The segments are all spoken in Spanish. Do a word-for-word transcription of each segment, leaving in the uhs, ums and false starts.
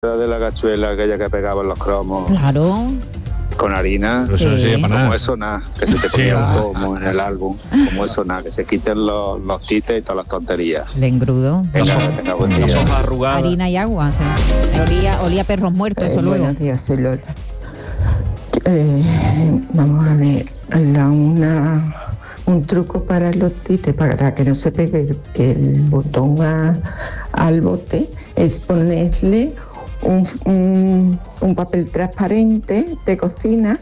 de la cachuela aquella que pegaba en los cromos. Claro. Con harina. Pero eso no sirve para nada. Como eso nada, que se te ponía un tomo en el álbum. Como eso nada, que se quiten los, los tites y todas las tonterías. El engrudo. Venga, tenga buen día. Harina y agua. Sí. Olía, olía a perros muertos, eso eh, luego. Buenos días, soy Lola. Eh, vamos a ver, la, una, un truco para los tites, para que no se pegue el, el botón a, al bote, es ponerle un, un, un papel transparente de cocina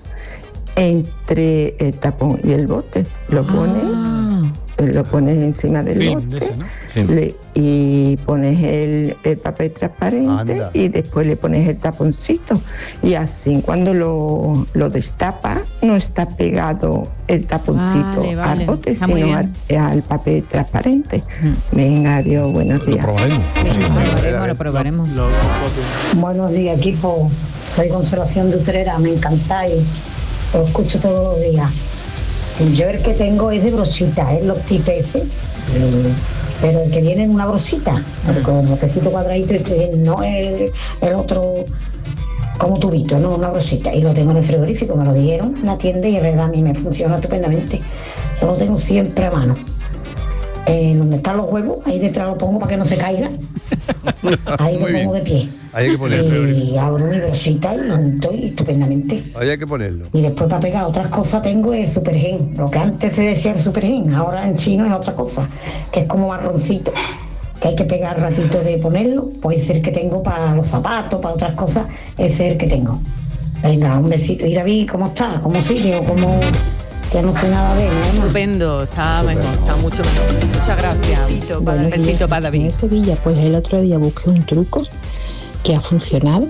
entre el tapón y el bote. Lo pones, ah. lo pones encima del sí, bote ese, ¿no? Sí. le, y pones el, el papel transparente. Anda. Y después le pones el taponcito. Y así cuando lo, lo destapas no está pegado el taponcito vale, vale. al bote, está sino al, al papel transparente. Mm. Venga, adiós, buenos días. Lo probaremos. Sí, lo probaremos, lo probaremos. Lo, lo, lo, buenos días, equipo. Soy Consolación de Utrera, me encantáis. Lo escucho todos los días. Yo el que tengo es de brochita, es ¿eh? los tipes, ¿eh? Pero el que viene en una brochita, con un botecito cuadradito, y no es el otro como tubito, no, una brochita. Y lo tengo en el frigorífico, me lo dieron en la tienda y es verdad, a mí me funciona estupendamente. Yo lo tengo siempre a mano. Eh, donde están los huevos, ahí detrás lo pongo para que no se caiga. Ahí lo pongo de pie. Ahí hay que ponerlo. Y abro mi bolsita y lo unto y estupendamente. Ahí hay que ponerlo. Y después para pegar otras cosas tengo el supergen. Lo que antes se decía el supergen, ahora en chino es otra cosa, que es como marroncito, que hay que pegar ratito de ponerlo. Puede ser que tengo para los zapatos, para otras cosas, ese es el que tengo. Venga, un besito. ¿Y David, cómo está? ¿Cómo sigue? ¿O cómo...? Que no sé nada de él, ¿no? Estupendo, está mejor, está mucho mejor. Muchas gracias. Besito para, bueno, besito para David. En Sevilla, pues el otro día busqué un truco que ha funcionado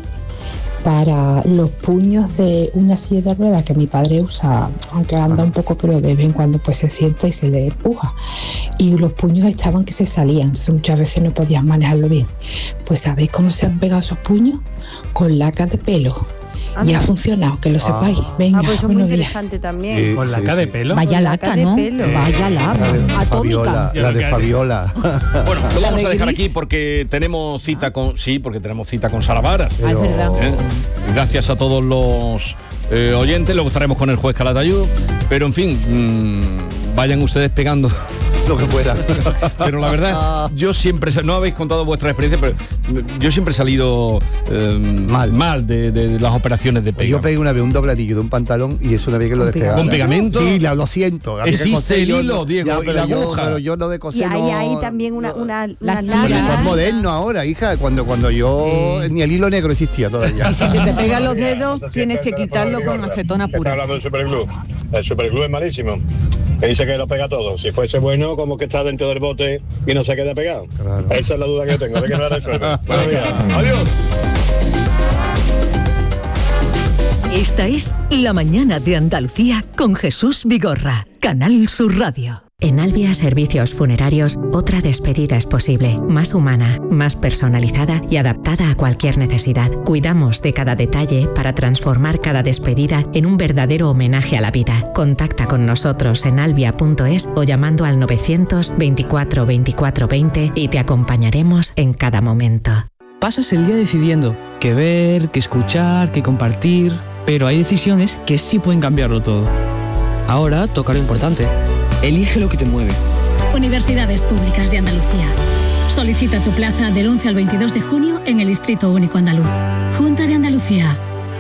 para los puños de una silla de ruedas que mi padre usa, aunque anda un poco, pero de vez en cuando pues se sienta y se le empuja. Y los puños estaban que se salían, entonces muchas veces no podías manejarlo bien. Pues ¿sabéis cómo se han pegado esos puños? Con laca de pelo. Y ha funcionado, que lo sepáis. Venga, ah, pues es muy interesante días. También. Sí, ¿con laca sí, de pelo? Vaya laca, ¿no? Pelo. Vaya laca, atómica. Fabiola, la de Fabiola. Bueno, lo vamos a dejar aquí porque tenemos cita con... Sí, porque tenemos cita con Sara Varas. Ah, es verdad. ¿Eh? Gracias a todos los eh, oyentes, luego estaremos con el juez Calatayud. Pero, en fin, mmm, vayan ustedes pegando... lo que pueda. Pero la verdad, yo siempre, no habéis contado vuestra experiencia, pero yo siempre he salido eh, mal, mal de, de, de las operaciones de pega. Yo pegué una vez un dobladillo de un pantalón y eso una vez que lo despegaba. ¿Con pegamento? Sí, lo, lo siento. Existe el hilo, Diego, ya, pero y la yo, aguja. Pero yo no de coser. Y hay, no, hay también una, una, una, una Pero eso es moderno ahora, hija. Cuando, cuando yo sí. Ni el hilo negro existía todavía. Y si se te pegan los dedos, tienes que quitarlo con acetona pura. Está hablando del superglue. El superglue es malísimo. Que dice que lo pega todo. Si fuese bueno, como que está dentro del bote y no se queda pegado. Claro. Esa es la duda que yo tengo. A ver que no la resuelve. Buenos días. Adiós. Esta es La Mañana de Andalucía con Jesús Vigorra, Canal Sur Radio. En Albia Servicios Funerarios, otra despedida es posible, más humana, más personalizada y adaptada a cualquier necesidad. Cuidamos de cada detalle para transformar cada despedida en un verdadero homenaje a la vida. Contacta con nosotros en albia punto es o llamando al novecientos veinticuatro veinticuatro veinte y te acompañaremos en cada momento. Pasas el día decidiendo qué ver, qué escuchar, qué compartir, pero hay decisiones que sí pueden cambiarlo todo. Ahora toca lo importante. Elige lo que te mueve. Universidades Públicas de Andalucía. Solicita tu plaza del once al veintidós de junio en el Distrito Único Andaluz. Junta de Andalucía.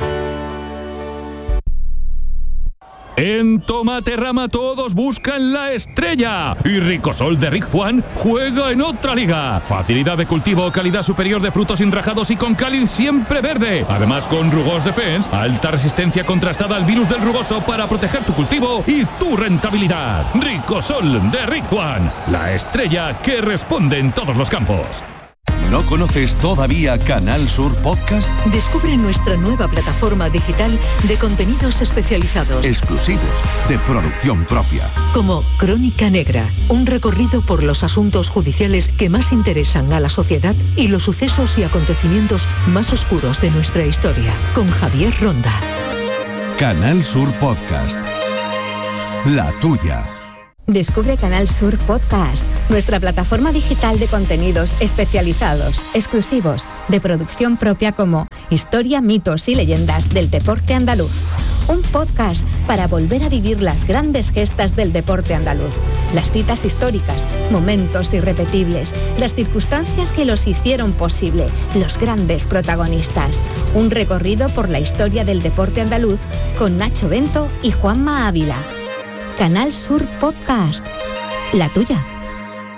En Tomaterrama todos buscan la estrella y Ricosol de Rick Juan juega en otra liga. Facilidad de cultivo, calidad superior de frutos enrajados y con cáliz siempre verde. Además con Rugos Defense, alta resistencia contrastada al virus del rugoso para proteger tu cultivo y tu rentabilidad. Ricosol de Rick Juan, la estrella que responde en todos los campos. ¿No conoces todavía Canal Sur Podcast? Descubre nuestra nueva plataforma digital de contenidos especializados. Exclusivos, de producción propia. Como Crónica Negra, un recorrido por los asuntos judiciales que más interesan a la sociedad y los sucesos y acontecimientos más oscuros de nuestra historia. Con Javier Ronda. Canal Sur Podcast. La tuya. Descubre Canal Sur Podcast, nuestra plataforma digital de contenidos especializados, exclusivos, de producción propia como Historia, mitos y leyendas del deporte andaluz. Un podcast para volver a vivir las grandes gestas del deporte andaluz, las citas históricas, momentos irrepetibles, las circunstancias que los hicieron posible, los grandes protagonistas. Un recorrido por la historia del deporte andaluz con Nacho Bento y Juanma Ávila. Canal Sur Podcast. La tuya.